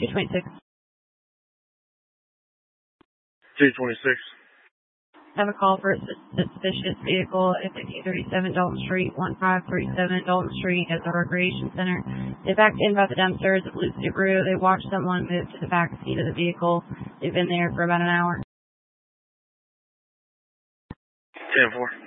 226. 226. Have a call for a suspicious vehicle at 1537 Dalton Street, 1537 Dalton Street at the Recreation Center. They backed in by the dumpsters at Blue Subaru. They watched someone move to the back seat of the vehicle. They've been there for about an hour. 10-4.